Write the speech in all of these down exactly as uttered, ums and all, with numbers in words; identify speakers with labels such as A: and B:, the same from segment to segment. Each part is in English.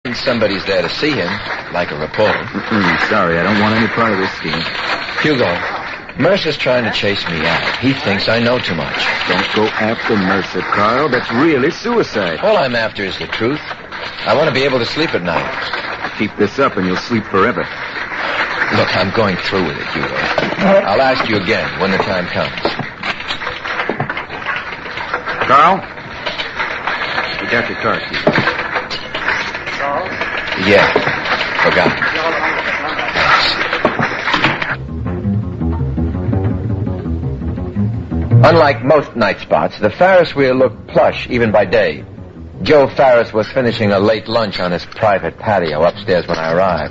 A: Somebody's there to see him, like a reporter.
B: Mm-mm, sorry, I don't want any part of this scheme.
A: Hugo, Mercer's trying to chase me out. He thinks I know too much.
B: Don't go after Mercer, Carl. That's really suicide.
A: All I'm after is the truth. I want to be able to sleep at night.
B: Keep this up and you'll sleep forever.
A: Look, I'm going through with it, Hugo. I'll ask you again when the time comes.
B: Carl? You got your car keys?
A: Yeah, forgot. Thanks. Unlike most night spots, the Ferris wheel looked plush even by day. Joe Ferris was finishing a late lunch on his private patio upstairs when I arrived.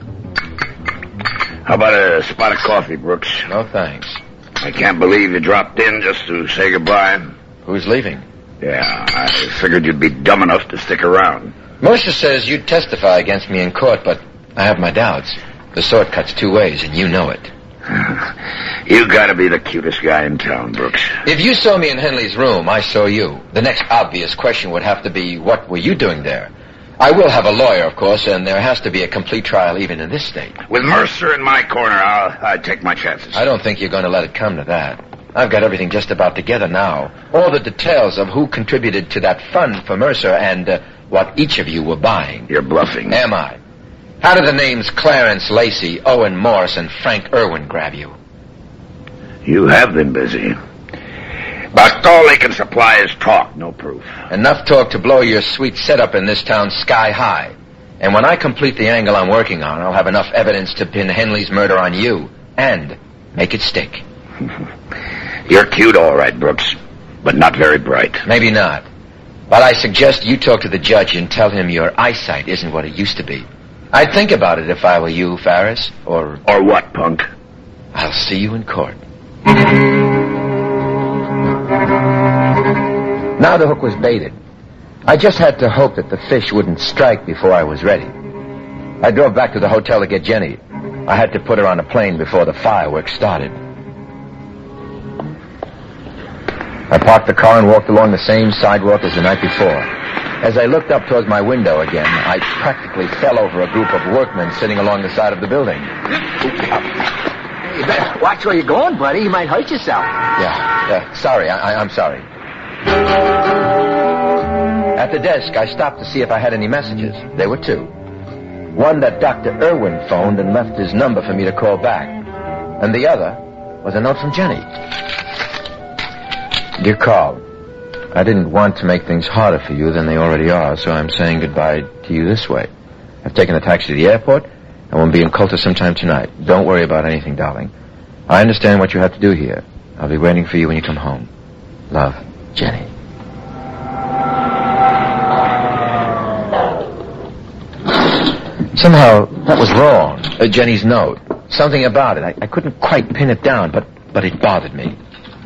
C: How about a spot of coffee, Brooks?
A: No, thanks.
C: I can't believe you dropped in just to say goodbye.
A: Who's leaving?
C: Yeah, I figured you'd be dumb enough to stick around.
A: Mercer says you'd testify against me in court, but I have my doubts. The sword cuts two ways, and you know it.
C: You gotta be the cutest guy in town, Brooks.
A: If you saw me in Henley's room, I saw you. The next obvious question would have to be, what were you doing there? I will have a lawyer, of course, and there has to be a complete trial even in this state.
C: With Mercer in my corner, I'll, I'll take my chances.
A: I don't think you're going to let it come to that. I've got everything just about together now. All the details of who contributed to that fund for Mercer and uh, what each of you were buying.
C: You're bluffing.
A: Am I? How do the names Clarence Lacey, Owen Morris, and Frank Irwin grab you?
C: You have been busy. But all they can supply is talk, no proof.
A: Enough talk to blow your sweet setup in this town sky high. And when I complete the angle I'm working on, I'll have enough evidence to pin Henley's murder on you and make it stick.
C: You're cute, all right, Brooks, but not very bright.
A: Maybe not. But I suggest you talk to the judge and tell him your eyesight isn't what it used to be. I'd think about it if I were you, Ferris, or...
C: Or what, punk?
A: I'll see you in court. Now the hook was baited. I just had to hope that the fish wouldn't strike before I was ready. I drove back to the hotel to get Jenny. I had to put her on a plane before the fireworks started. I parked the car and walked along the same sidewalk as the night before. As I looked up towards my window again, I practically fell over a group of workmen sitting along the side of the building.
D: You better watch where you're going, buddy. You might hurt yourself.
A: Yeah, yeah. Sorry, I, I, I'm sorry. At the desk, I stopped to see if I had any messages. There were two. One that Doctor Irwin phoned and left his number for me to call back. And the other was a note from Jenny. Dear Carl, I didn't want to make things harder for you than they already are, so I'm saying goodbye to you this way. I've taken a taxi to the airport, and we'll be in Colter sometime tonight. Don't worry about anything, darling. I understand what you have to do here. I'll be waiting for you when you come home. Love, Jenny. Somehow, that was wrong. Uh, Jenny's note. Something about it. I, I couldn't quite pin it down, but, but it bothered me.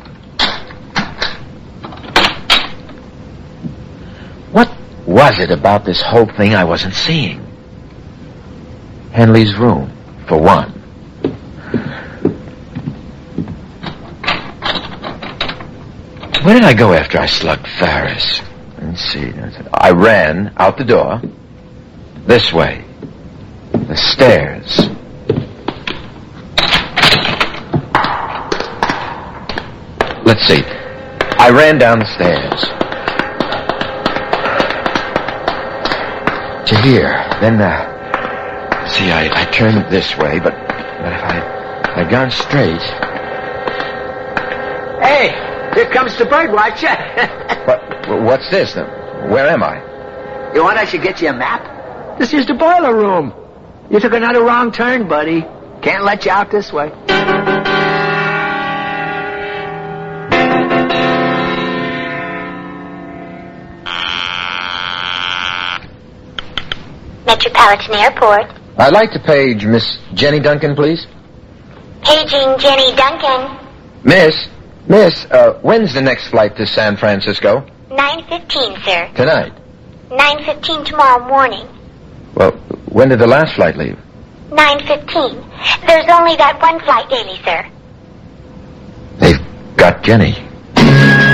A: What was it about this whole thing I wasn't seeing? Henley's room, for one. Where did I go after I slugged Ferris? Let's see. I ran out the door. This way. The stairs. Let's see. I ran down the stairs. To here. Then, uh... See, I, I turned this way, but, but if I had gone straight...
D: Hey, here comes the bird watcher.
A: What, what's this? Where am I?
D: You want I should get you a map? This is the boiler room. You took another wrong turn, buddy. Can't let you out this way.
E: Metropolitan Airport.
A: I'd like to page Miss Jenny Duncan, please.
E: Paging Jenny Duncan.
A: Miss, Miss, uh, when's the next flight to San Francisco?
E: nine fifteen, sir.
A: Tonight.
E: nine fifteen tomorrow morning.
A: Well, when did the last flight leave?
E: nine fifteen. There's only that one flight daily, sir.
A: They've got Jenny.